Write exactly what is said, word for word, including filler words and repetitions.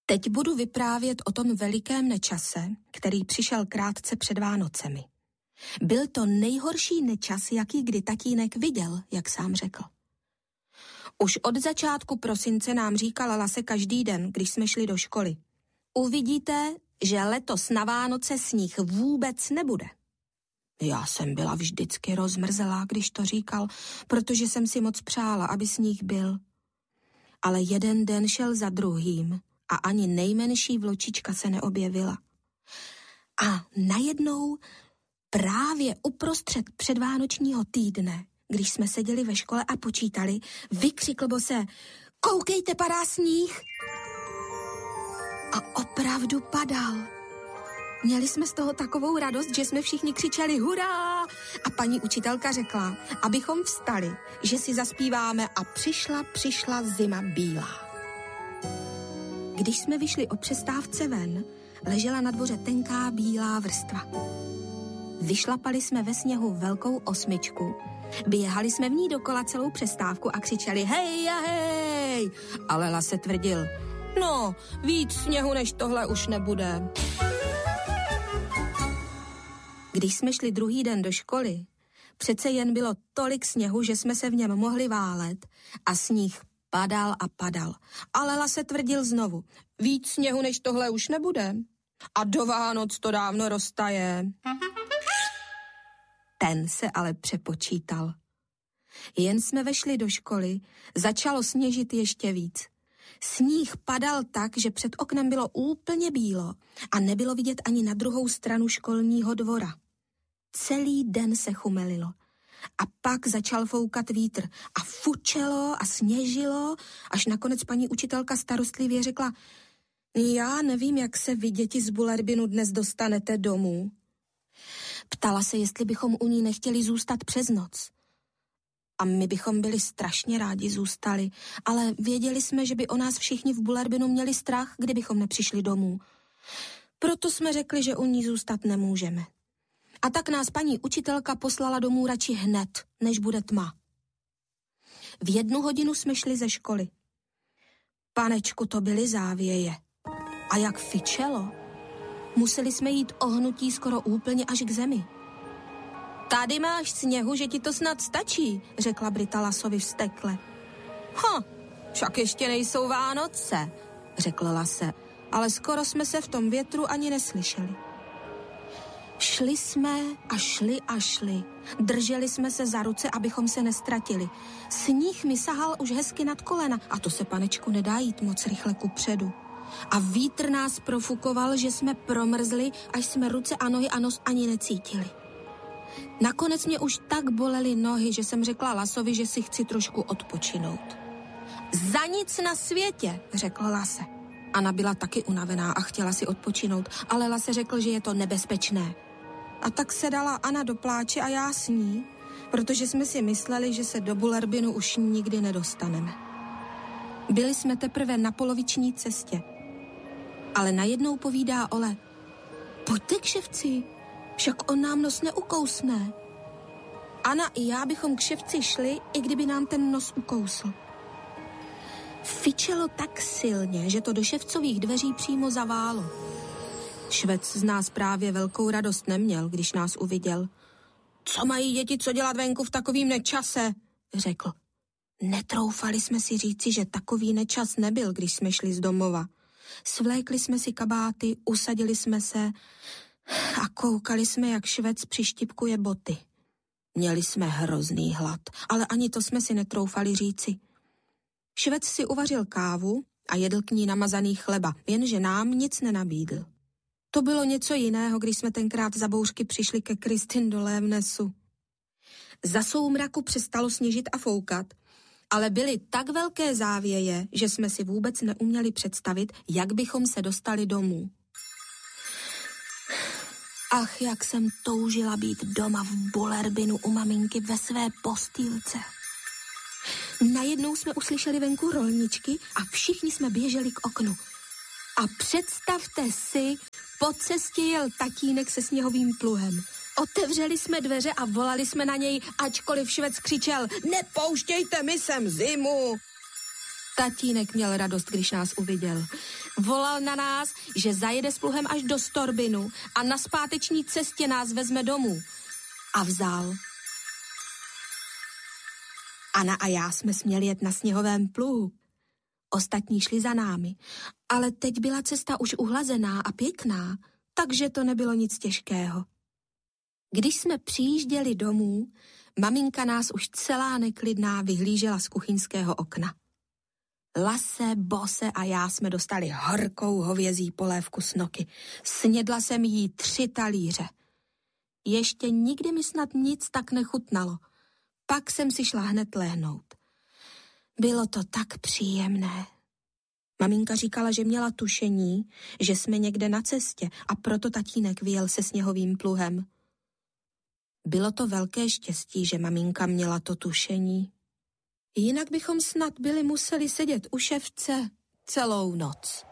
Teď budu vyprávět o tom velikém nečase, který přišel krátce před Vánocemi. Byl to nejhorší nečas, jaký kdy tatínek viděl, jak sám řekl. Už od začátku prosince nám říkal Lase každý den, když jsme šli do školy. Uvidíte, že letos na Vánoce sníh vůbec nebude. Já jsem byla vždycky rozmrzelá, když to říkal, protože jsem si moc přála, aby sníh byl. Ale jeden den šel za druhým a ani nejmenší vločička se neobjevila. A najednou právě uprostřed předvánočního týdne, když jsme seděli ve škole a počítali, vykřikl Bose: koukejte, padá sníh! A opravdu padal. Měli jsme z toho takovou radost, že jsme všichni křičeli hurá! A paní učitelka řekla, abychom vstali, že si zaspíváme a přišla, přišla zima bílá. Když jsme vyšli o přestávce ven, ležela na dvoře tenká bílá vrstva. Vyšlapali jsme ve sněhu velkou osmičku, běhali jsme v ní dokola celou přestávku a křičeli hej a hej! Ale Lase tvrdil, no, víc sněhu než tohle už nebude. Když jsme šli druhý den do školy, přece jen bylo tolik sněhu, že jsme se v něm mohli válet a sníh padal a padal. Ale Lase tvrdil znovu, víc sněhu než tohle už nebude. A do Vánoc to dávno roztaje. Ten se ale přepočítal. Jen jsme vešli do školy, začalo sněžit ještě víc. Sníh padal tak, že před oknem bylo úplně bílo a nebylo vidět ani na druhou stranu školního dvora. Celý den se chumelilo a pak začal foukat vítr a fučelo a sněžilo, až nakonec paní učitelka starostlivě řekla, já nevím, jak se vy, děti z Bullerbinu, dnes dostanete domů. Ptala se, jestli bychom u ní nechtěli zůstat přes noc. A my bychom byli strašně rádi zůstali, ale věděli jsme, že by o nás všichni v Bullerbinu měli strach, kdybychom nepřišli domů. Proto jsme řekli, že u ní zůstat nemůžeme. A tak nás paní učitelka poslala domů radši hned, než bude tma. V jednu hodinu jsme šli ze školy. Panečku, to byly závěje. A jak fičelo. Museli jsme jít ohnutí skoro úplně až k zemi. Tady máš sněhu, že ti to snad stačí, řekla Brita Lasovi vztekle. Ha, však ještě nejsou Vánoce, řekl Lase, ale skoro jsme se v tom větru ani neslyšeli. Šli jsme a šli a šli. Drželi jsme se za ruce, abychom se nestratili. Sníh mi sahal už hezky nad kolena a to se, panečku, nedá jít moc rychle kupředu. A vítr nás profukoval, že jsme promrzli, až jsme ruce a nohy a nos ani necítili. Nakonec mě už tak bolely nohy, že jsem řekla Lasovi, že si chci trošku odpočinout. Za nic na světě, řekl Lase. Anna byla taky unavená a chtěla si odpočinout, ale Lase řekl, že je to nebezpečné. A tak se dala Anna do pláče a já s ní, protože jsme si mysleli, že se do Bullerbinu už nikdy nedostaneme. Byli jsme teprve na poloviční cestě. Ale najednou povídá Ole, pojďte k ševci, však on nám nos neukousne. Anna i já bychom k ševci šli, i kdyby nám ten nos ukousl. Fičelo tak silně, že to do ševcových dveří přímo zaválo. Švec z nás právě velkou radost neměl, když nás uviděl. Co mají děti co dělat venku v takovým nečase, řekl. Netroufali jsme si říci, že takový nečas nebyl, když jsme šli z domova. Svlékli jsme si kabáty, usadili jsme se a koukali jsme, jak Švec přištipkuje boty. Měli jsme hrozný hlad, ale ani to jsme si netroufali říci. Švec si uvařil kávu a jedl k ní namazaný chleba, jenže nám nic nenabídl. To bylo něco jiného, když jsme tenkrát za bouřky přišli ke Kristin do Lévnesu. Za soumraku přestalo sněžit a foukat, ale byly tak velké závěje, že jsme si vůbec neuměli představit, jak bychom se dostali domů. Ach, jak jsem toužila být doma v Bullerbinu u maminky ve své postýlce. Najednou jsme uslyšeli venku rolničky a všichni jsme běželi k oknu. A představte si, po cestě jel tatínek se sněhovým pluhem. Otevřeli jsme dveře a volali jsme na něj, ačkoliv Švec křičel, nepouštějte mi sem zimu. Tatínek měl radost, když nás uviděl. Volal na nás, že zajede s pluhem až do Storbinu a na zpáteční cestě nás vezme domů. A vzal. Anna a já jsme směli jet na sněhovém pluhu. Ostatní šli za námi, ale teď byla cesta už uhlazená a pěkná, takže to nebylo nic těžkého. Když jsme přijížděli domů, maminka nás už celá neklidná vyhlížela z kuchyňského okna. Lase, Bose a já jsme dostali horkou hovězí polévku s noky. Snědla jsem jí tři talíře. Ještě nikdy mi snad nic tak nechutnalo. Pak jsem si šla hned lehnout. Bylo to tak příjemné. Maminka říkala, že měla tušení, že jsme někde na cestě a proto tatínek vyjel se sněhovým pluhem. Bylo to velké štěstí, že maminka měla to tušení. Jinak bychom snad byli museli sedět u ševce celou noc.